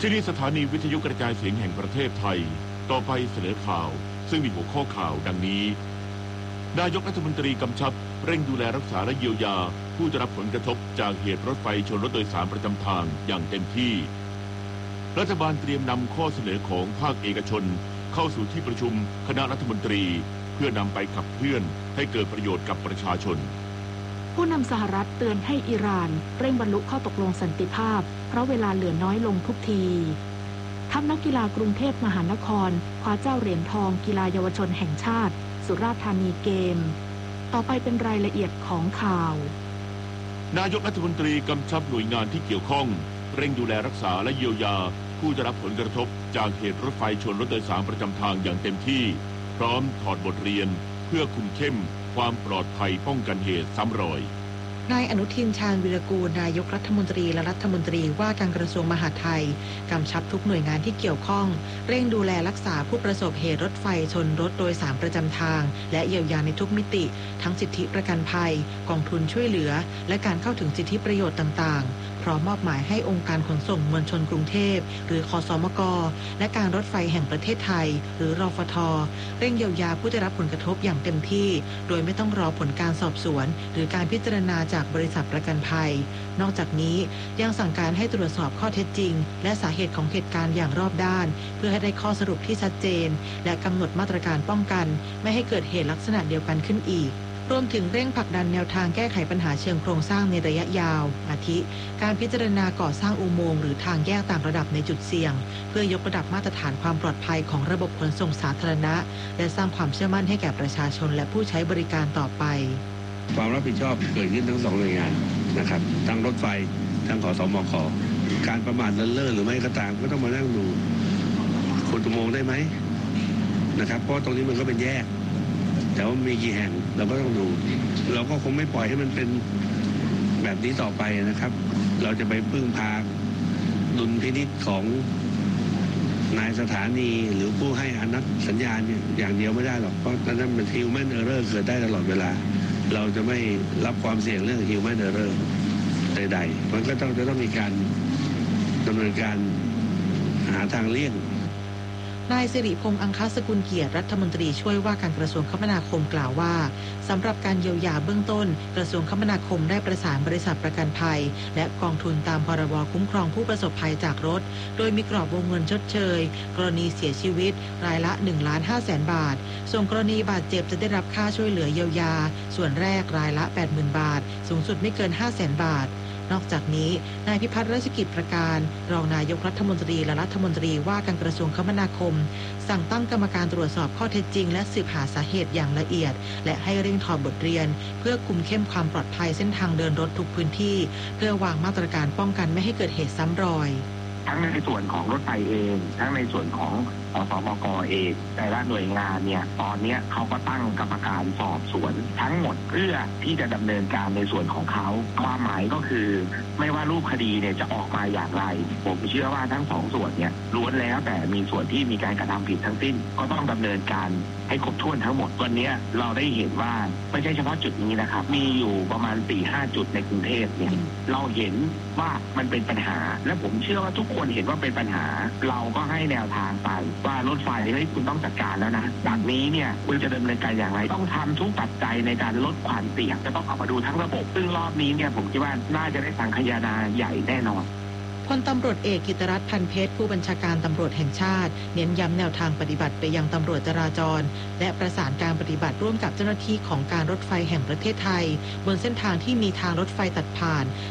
ที่นี่สถานีวิทยุกระจายเสียงแห่งประเทศไทยต่อไปเสนอข่าวซึ่งมีหัวข้อข่าวดังนี้นายกรัฐมนตรีกำชับเร่งดูแลรักษาและเยียวยาผู้ได้รับผลกระทบจากเหตุรถไฟชนรถโดยสารประจำทางอย่างเต็มที่รัฐบาลเตรียมนำข้อเสนอของภาคเอกชนเข้าสู่ที่ประชุมคณะรัฐมนตรีเพื่อนำไปขับเคลื่อนให้เกิดประโยชน์กับประชาชนผู้นำสหรัฐเตือนให้อิหร่านเร่งบรรลุข้อตกลงสันติภาพเพราะเวลาเหลือน้อยลงทุกทีทัพนักกีฬากรุงเทพมหานครคว้าเจ้าเหรียญทองกีฬาเยาวชนแห่งชาติสุราษฎร์ธานีเกมต่อไปเป็นรายละเอียดของข่าวนายกรัฐมนตรีกำชับหน่วยงานที่เกี่ยวข้องเร่งดูแลรักษาและเยียวยาผู้ได้รับผลกระทบจากเหตุรถไฟชนรถโดยสารประจำทางอย่างเต็มที่พร้อมถอดบทเรียนเพื่อคุมเข้มความปลอดภัยป้องกันเหตุซ้ำรอยนายอนุทินชาญวิรากูลนายกรัฐมนตรีและรัฐมนตรีว่าการกระทรวงมหาดไทยกำชับทุกหน่วยงานที่เกี่ยวข้องเร่งดูแลรักษาผู้ประสบเหตุรถไฟชนรถโดยสารประจำทางและเยียวยาในทุกมิติทั้งสิทธิประกันภัยกองทุนช่วยเหลือและการเข้าถึงสิทธิประโยชน์ต่างๆพร้อมมอบหมายให้องค์การขนส่งมวลชนกรุงเทพหรือคสมกและการรถไฟแห่งประเทศไทยหรือรฟท.เร่งเยียวยาผู้ได้รับผลกระทบอย่างเต็มที่โดยไม่ต้องรอผลการสอบสวนหรือการพิจารณาจากบริษัทประกันภัยนอกจากนี้ยังสั่งการให้ตรวจสอบข้อเท็จจริงและสาเหตุของเหตุการณ์อย่างรอบด้านเพื่อให้ได้ข้อสรุปที่ชัดเจนและกำหนดมาตรการป้องกันไม่ให้เกิดเหตุลักษณะเดียวกันขึ้นอีกรวมถึงเร่งผลักดันแนวทางแก้ไขปัญหาเชิงโครงสร้างในระยะยาวอาทิการพิจารณาก่อสร้างอุโมงค์หรือทางแยกต่างระดับในจุดเสี่ยงเพื่อยกระดับมาตรฐานความปลอดภัยของระบบขนส่งสาธารณะและสร้างความเชื่อมั่นให้แก่ประชาชนและผู้ใช้บริการต่อไปความรับผิดชอบเกิดขึ้นทั้งสองหน่วยงานนะครับทั้งรถไฟทั้งขสมกการประมาทเลินเล่อหรือไม่ก็ตามก็ต้องมานั่งดูคนอุโมงค์ได้ไหมนะครับเพราะตรงนี้มันก็เป็นแยกแต่ว่ามีกี่แห่งเราก็ต้องดูเราก็คงไม่ปล่อยให้มันเป็นแบบนี้ต่อไปนะครับเราจะไปพึ่งพาดุลพินิจของนายสถานีหรือผู้ให้อนุมัติสัญญาณอย่างเดียวไม่ได้หรอกเพราะนั้นมัน human error เกิดได้ตลอดเวลาเราจะไม่รับความเสี่ยงเรื่อง human error ใดๆมันก็จะต้องมีการดำเนินการหาทางเลี่ยงนายสิริพงษ์อังคสกุลเกียรติรัฐมนตรีช่วยว่าการกระทรวงคมนาคมกล่าวว่าสำหรับการเยียวยาเบื้องต้นกระทรวงคมนาคมได้ประสานบริษัทประกันภัยและกองทุนตามพรบคุ้มครองผู้ประสบภัยจากรถโดยมีกรอบวงเงินชดเชยกรณีเสียชีวิตรายละ 1,500,000 บาทส่วนกรณีบาดเจ็บจะได้รับค่าช่วยเหลือเยียวยาส่วนแรกรายละ 80,000 บาทสูงสุดไม่เกิน 500,000 บาทนอกจากนี้นายพิพัฒน์ราชกิจประการรองนายกรัฐมนตรีและรัฐมนตรีว่าการกระทรวงคมนาคมสั่งตั้งกรรมการตรวจสอบข้อเท็จจริงและสืบหาสาเหตุอย่างละเอียดและให้เร่งถอดบทเรียนเพื่อคุมเข้มความปลอดภัยเส้นทางเดินรถทุกพื้นที่เพื่อวางมาตรการป้องกันไม่ให้เกิดเหตุซ้ำรอยทั้งในส่วนของรถไฟเองทั้งในส่วนของสมกเองแต่ละหน่วยงานเนี่ยตอนนี้เขาก็ตั้งกรรมการสอบสวนทั้งหมดเพื่อที่จะดำเนินการในส่วนของเขาความหมายก็คือไม่ว่ารูปคดีเนี่ยจะออกมาอย่างไรผมเชื่อว่าทั้งสองส่วนเนี่ยล้วนแล้วแต่มีส่วนที่มีการกระทำผิดทั้งสิ้นก็ต้องดำเนินการให้ครบถ้วนทั้งหมดวันนี้เราได้เห็นว่าไม่ใช่เฉพาะจุดนี้นะครับมีอยู่ประมาณ 4-5 จุดในกรุงเทพเนี่ยเราเห็นว่ามันเป็นปัญหาและผมเชื่อว่าทุกคนเห็นว่าเป็นปัญหาเราก็ให้แนวทางไปว่ารถไฟเฮ้ยคุณต้องจัดการแล้วนะจากนี้เนี่ยคุณจะดำเนินการอย่างไรต้องทำทุกปัจจัยในการลดความเสี่ยงจะต้องเอามาดูทั้งระบบซึ่งรอบนี้เนี่ยผมคิดว่าน่าจะได้สังคายนาใหญ่แน่นอนพลตำรวจเอกกิตติรัตน์พันเพชรผู้บัญชาการตำรวจแห่งชาติเน้นย้ำแนวทางปฏิบัติไปยังตำรวจจราจรและประสานการปฏิบัติร่วมกับเจ้าหน้าที่ของการรถไฟแห่งประเทศไทยบนเส้นทางที่มีทางรถไฟตัดผ่าน